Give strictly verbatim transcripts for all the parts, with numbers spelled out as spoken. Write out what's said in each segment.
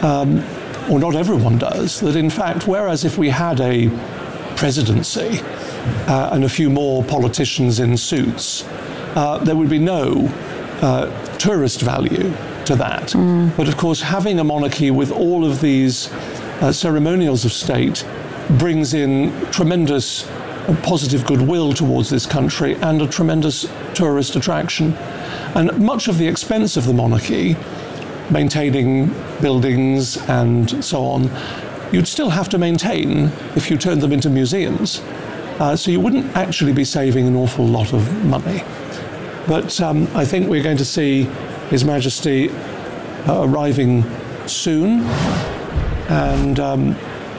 um, or not everyone does, that in fact, whereas if we had a presidency uh, and a few more politicians in suits, uh, there would be no uh, tourist value to that. Mm. But of course, having a monarchy with all of these uh, ceremonials of state brings in tremendous uh, positive goodwill towards this country and a tremendous tourist attraction. And much of the expense of the monarchy, maintaining buildings and so on, you'd still have to maintain if you turned them into museums. Uh, so you wouldn't actually be saving an awful lot of money. But um, I think we're going to see His Majesty uh, arriving soon. And um,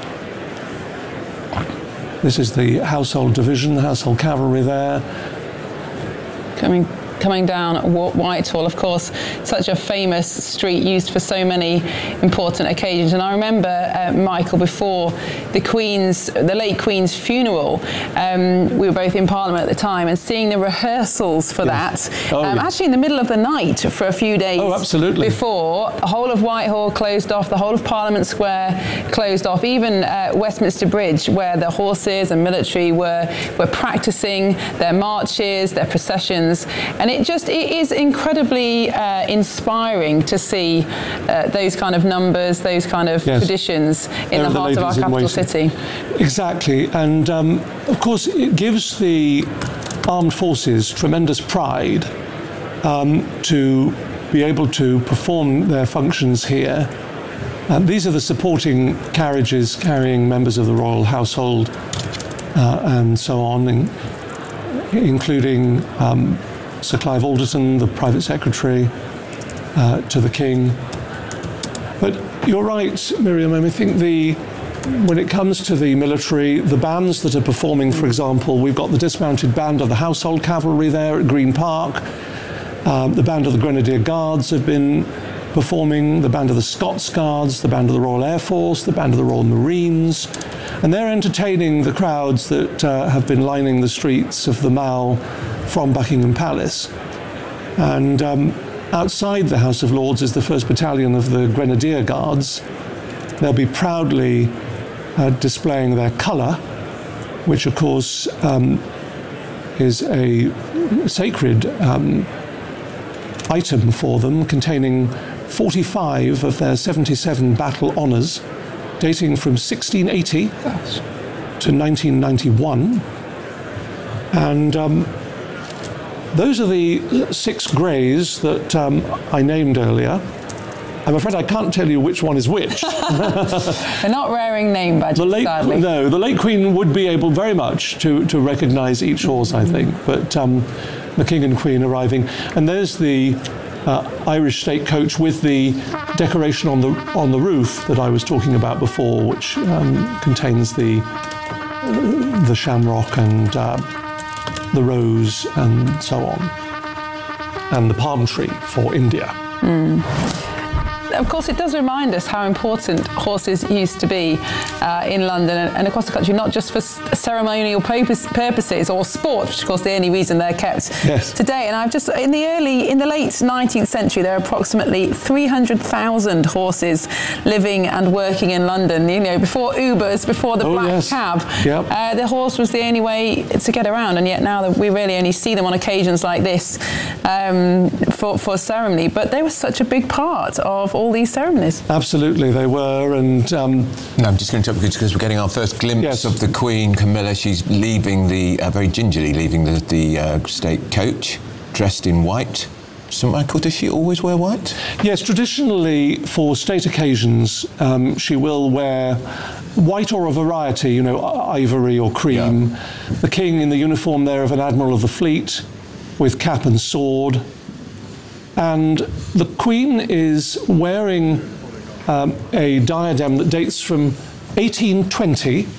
this is the Household Division, Household Cavalry there. Coming coming down Whitehall, of course, such a famous street used for so many important occasions. And I remember, uh, Michael, before the Queen's, the late Queen's funeral, um, we were both in Parliament at the time, and seeing the rehearsals for yes. that, oh, um, yes. actually in the middle of the night for a few days oh, absolutely. before, the whole of Whitehall closed off, the whole of Parliament Square closed off, even uh, Westminster Bridge, where the horses and military were, were practicing their marches, their processions. And it just, it is incredibly uh, inspiring to see uh, those kind of numbers, those kind of yes. traditions in They're the heart the of our capital city. Exactly. And um, of course, it gives the armed forces tremendous pride um, to be able to perform their functions here. Uh, these are the supporting carriages carrying members of the royal household uh, and so on, in, including um, Sir Clive Alderton, the private secretary uh, to the King. But you're right, Miriam. I mean, I think the when it comes to the military, the bands that are performing, for example, we've got the dismounted band of the Household Cavalry there at Green Park. Um, the band of the Grenadier Guards have been performing, the band of the Scots Guards, the band of the Royal Air Force, the band of the Royal Marines. And they're entertaining the crowds that uh, have been lining the streets of the Mall from Buckingham Palace. And um, outside the House of Lords is the first Battalion of the Grenadier Guards. They'll be proudly uh, displaying their colour, which of course um, is a sacred um, item for them, containing forty-five of their seventy-seven battle honours, dating from sixteen eighty Gosh. to nineteen ninety-one. And um, those are the six greys that um, I named earlier. I'm afraid I can't tell you which one is which. They're not wearing name badges, the late, sadly. No, the late Queen would be able very much to, to recognise each horse, I think. But um, the King and Queen arriving. And there's the uh, Irish state coach with the decoration on the on the roof that I was talking about before, which um, contains the uh, the shamrock and uh, the rose and so on, and the palm tree for India. Mm. Of course, it does remind us how important horses used to be uh, in London and, and across the country, not just for ceremonial purpose, purposes or sport, which is, of course, the only reason they're kept yes. today. And I've just, in the early, in the late nineteenth century, there are approximately three hundred thousand horses living and working in London. You know, before Ubers, before the oh, black yes. cab, yep. uh, the horse was the only way to get around. And yet now that we really only see them on occasions like this um, for, for ceremony. But they were such a big part of all these ceremonies. Absolutely, they were, and um, no, I'm just going to interrupt because we're getting our first glimpse yes. of the Queen Camilla. She's leaving the uh, very gingerly leaving the, the uh, state coach, dressed in white. St Michael, does she always wear white? Yes, traditionally for state occasions, um, she will wear white or a variety, you know, ivory or cream. Yeah. The King in the uniform there of an Admiral of the Fleet, with cap and sword. And the Queen is wearing um, a diadem that dates from eighteen twenty,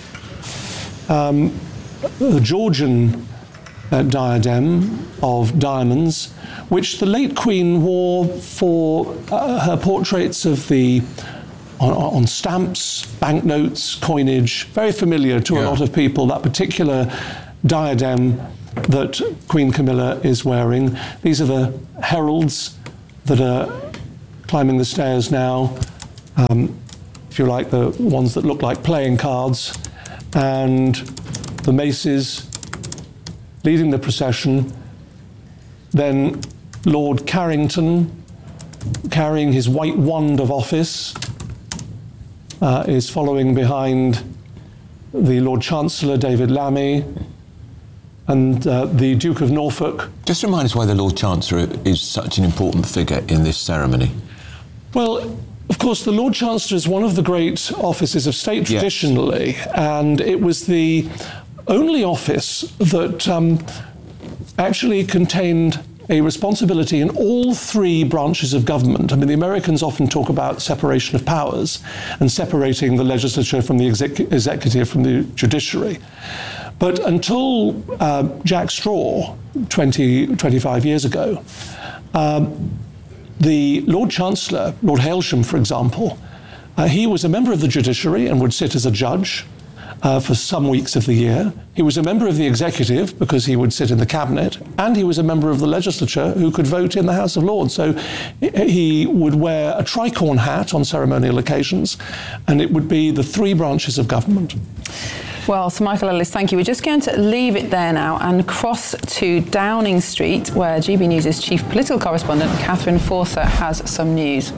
um, the Georgian uh, diadem of diamonds, which the late Queen wore for uh, her portraits of the on, on stamps, banknotes, coinage. Very familiar to yeah. a lot of people, that particular diadem that Queen Camilla is wearing. These are the heralds that are climbing the stairs now um, if you like, the ones that look like playing cards, and the maces leading the procession. Then Lord Carrington, carrying his white wand of office, uh, is following behind the Lord Chancellor, David Lammy, and uh, the Duke of Norfolk. Just remind us why the Lord Chancellor is such an important figure in this ceremony. Well, of course, the Lord Chancellor is one of the great offices of state traditionally, yes. And it was the only office that um, actually contained a responsibility in all three branches of government. I mean, the Americans often talk about separation of powers and separating the legislature from the exec- executive from the judiciary. But until uh, Jack Straw, twenty, twenty-five years ago, um, the Lord Chancellor, Lord Hailsham, for example, uh, he was a member of the judiciary and would sit as a judge uh, for some weeks of the year. He was a member of the executive because he would sit in the cabinet, and he was a member of the legislature who could vote in the House of Lords. So he would wear a tricorn hat on ceremonial occasions, and it would be the three branches of government. Well, Sir Michael Ellis, thank you. We're just going to leave it there now and cross to Downing Street, where G B News' chief political correspondent, Catherine Fawcett, has some news.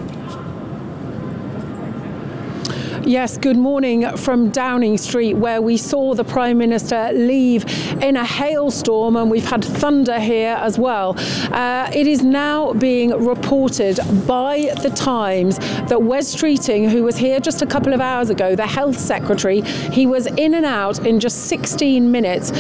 Yes, good morning from Downing Street, where we saw the Prime Minister leave in a hailstorm, and we've had thunder here as well. Uh, it is now being reported by The Times that Wes Streeting, who was here just a couple of hours ago, the Health Secretary, he was in and out in just sixteen minutes,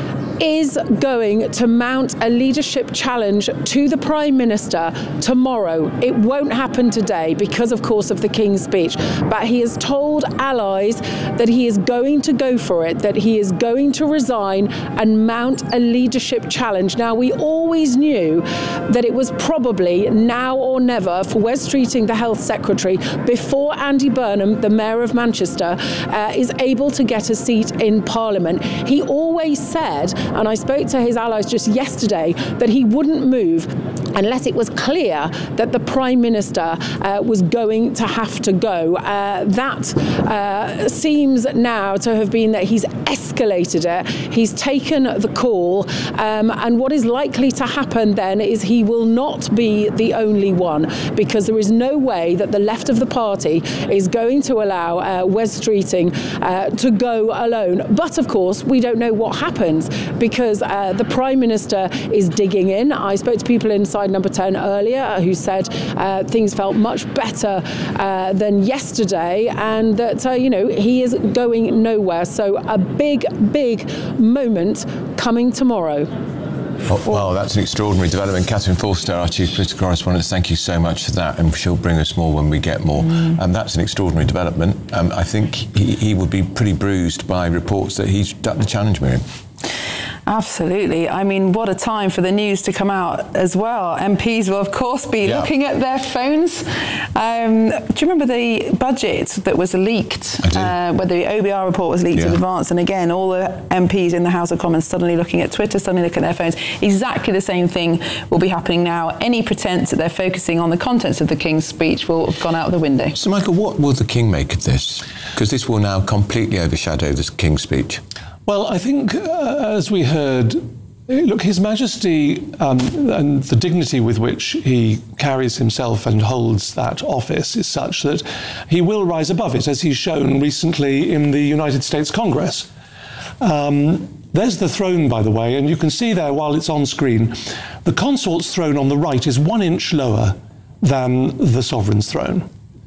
is going to mount a leadership challenge to the Prime Minister tomorrow. It won't happen today because, of course, of the King's speech, but he has told allies that he is going to go for it, that he is going to resign and mount a leadership challenge. Now, we always knew that it was probably now or never for Wes Streeting, the Health Secretary, before Andy Burnham, the Mayor of Manchester, uh, is able to get a seat in Parliament. He always said, and I spoke to his allies just yesterday, that he wouldn't move unless it was clear that the Prime Minister uh, was going to have to go. Uh, that uh, seems now to have been that he's escalated it. He's taken the call, um, and what is likely to happen then is he will not be the only one, because there is no way that the left of the party is going to allow uh, Wes Streeting uh, to go alone. But of course, we don't know what happens, because uh, the Prime Minister is digging in. I spoke to people inside Number ten earlier who said uh, things felt much better uh, than yesterday, and that, uh, you know, he is going nowhere. So a big, big moment coming tomorrow. Oh, well, that's an extraordinary development. Catherine Fawcett, our chief political correspondent, thank you so much for that, and she'll bring us more when we get more. Mm. Um, that's an extraordinary development. Um, I think he, he would be pretty bruised by reports that he's ducked the challenge, Miriam. Absolutely. I mean, what a time for the news to come out as well. M Ps will, of course, be yeah. looking at their phones. Um, do you remember the budget that was leaked? I do. Uh, where the O B R report was leaked yeah. in advance. And again, all the M Ps in the House of Commons suddenly looking at Twitter, suddenly looking at their phones. Exactly the same thing will be happening now. Any pretense that they're focusing on the contents of the King's speech will have gone out the window. So, Michael, what will the King make of this? Because this will now completely overshadow the King's speech. Well, I think, uh, as we heard, look, His Majesty um, and the dignity with which he carries himself and holds that office is such that he will rise above it, as he's shown recently in the United States Congress. Um, there's the throne, by the way, and you can see there while it's on screen, the consort's throne on the right is one inch lower than the sovereign's throne.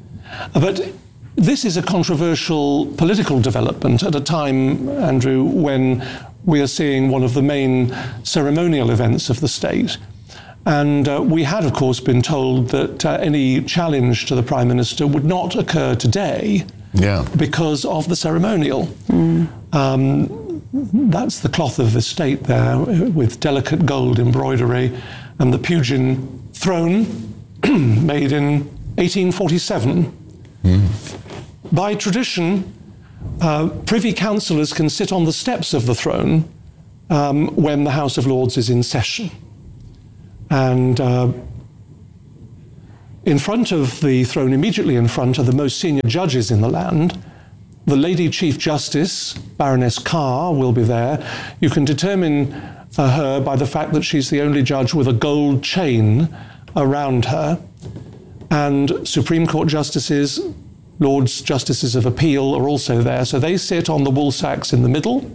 But this is a controversial political development at a time, Andrew, when we are seeing one of the main ceremonial events of the state. And uh, we had, of course, been told that uh, any challenge to the Prime Minister would not occur today yeah. because of the ceremonial. Mm. Um, that's the cloth of the state there, with delicate gold embroidery, and the Pugin throne, made in eighteen forty-seven. Mm. By tradition, uh, Privy Councillors can sit on the steps of the throne um, when the House of Lords is in session. And uh, In front of the throne, immediately in front, are the most senior judges in the land. The Lady Chief Justice, Baroness Carr, will be there. You can determine uh, her by the fact that she's the only judge with a gold chain around her. And Supreme Court justices, Lords Justices of Appeal are also there. So they sit on the woolsacks in the middle.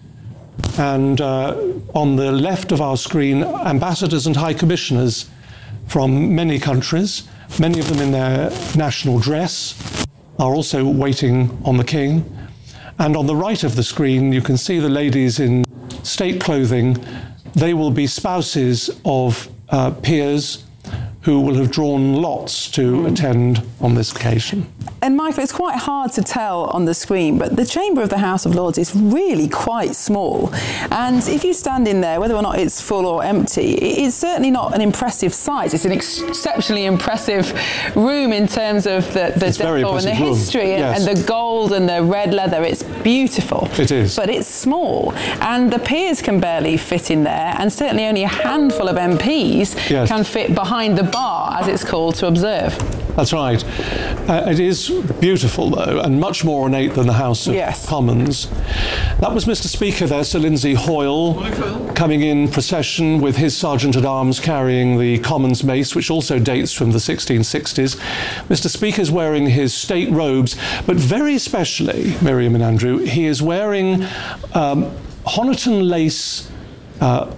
And uh, on the left of our screen, ambassadors and high commissioners from many countries, many of them in their national dress, are also waiting on the king. And on the right of the screen, you can see the ladies in state clothing. They will be spouses of uh, peers who will have drawn lots to attend on this occasion. And Michael, it's quite hard to tell on the screen, but the chamber of the House of Lords is really quite small. And if you stand in there, whether or not it's full or empty, it's certainly not an impressive size. It's an ex exceptionally impressive room in terms of the, the decor and the history and, yes. and the gold and the red leather. It's beautiful. It is. But it's small. And the peers can barely fit in there, and certainly only a handful of M Ps yes. can fit behind the bar, as it's called, to observe. That's right. Uh, it is beautiful, though, and much more ornate than the House of yes. Commons. That was Mister Speaker there, Sir Lindsay Hoyle, coming in procession with his Sergeant-at-Arms carrying the Commons mace, which also dates from the sixteen sixties. Mister Speaker's wearing his state robes, but very especially, Miriam and Andrew, he is wearing um, Honiton lace uh,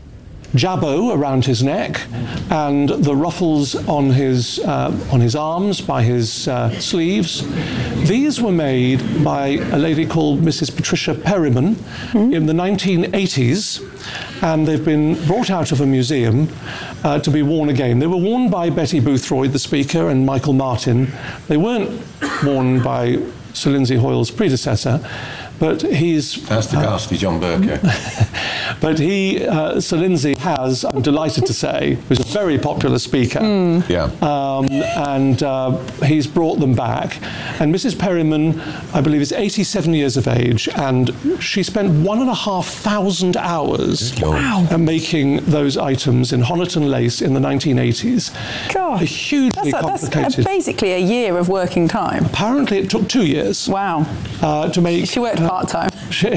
jabot around his neck and the ruffles on his uh, on his arms by his uh, sleeves. These were made by a lady called Missus Patricia Perryman mm-hmm. in the nineteen eighties, and they've been brought out of a museum uh, to be worn again. They were worn by Betty Boothroyd, the Speaker, and Michael Martin. They weren't worn by Sir Lindsay Hoyle's predecessor, but he's... That's the ghastly John Bercow. But he, uh, Sir Lindsay has, I'm delighted to say, was a very popular speaker. Mm. Yeah. Um, and uh, he's brought them back. And Missus Perryman, I believe, is eighty-seven years of age, and she spent one and a half thousand hours wow. uh, making those items in Honiton lace in the nineteen eighties. God. A hugely that's, complicated... That's basically a year of working time. Apparently it took two years. Wow. Uh, to make... She worked part-time.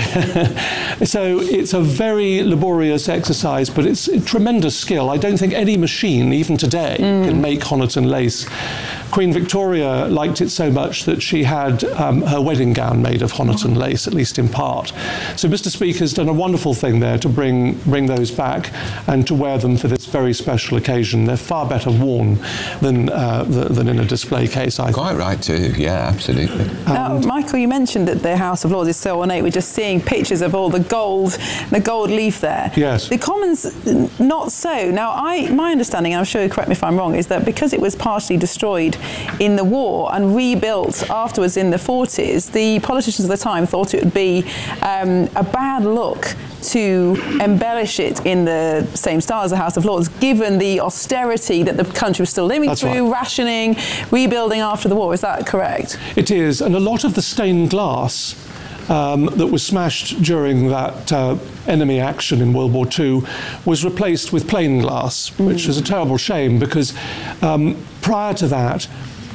So it's a very laborious exercise, but it's a tremendous skill. I don't think any machine, even today, mm. can make Honiton lace. Queen Victoria liked it so much that she had um, her wedding gown made of Honiton lace, at least in part. So Mister Speaker's done a wonderful thing there to bring, bring those back and to wear them for this very special occasion. They're far better worn than, uh, the, than in a display case, I think. Quite right too, yeah, absolutely. Now, And Michael, you mentioned that the House of Lords is so ornate. We're just seeing pictures of all the gold, the gold leaf there. Yes. The Commons, not so. Now, I, my understanding, and I'm sure you correct me if I'm wrong, is that because it was partially destroyed in the war and rebuilt afterwards in the forties, the politicians of the time thought it would be um, a bad look to embellish it in the same style as the House of Lords, given the austerity that the country was still living That's through, right. rationing, rebuilding after the war. Is that correct? It is, and a lot of the stained glass um, that was smashed during that uh, enemy action in World War Two was replaced with plain glass, mm. which was a terrible shame because um, prior to that,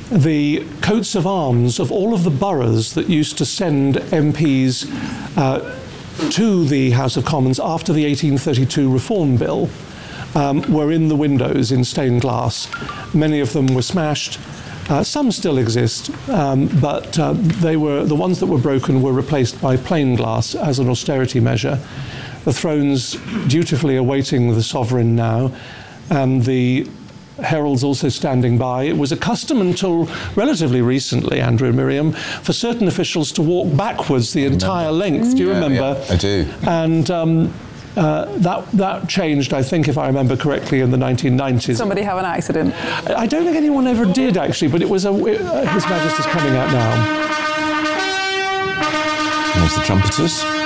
the coats of arms of all of the boroughs that used to send M Ps uh, to the House of Commons after the eighteen thirty-two Reform Bill um, were in the windows in stained glass. Many of them were smashed. Uh, some still exist, um, but uh, they were the ones that were broken were replaced by plain glass as an austerity measure. The throne's dutifully awaiting the sovereign now, and the heralds also standing by. It was a custom until relatively recently, Andrew and Miriam, for certain officials to walk backwards the entire length. Do you yeah, remember? Yeah, I do. And um, uh, that that changed, I think, if I remember correctly, in the nineteen nineties. Somebody have an accident? I don't think anyone ever did, actually, but it was a, uh, His Majesty's coming out now. There's the trumpeters.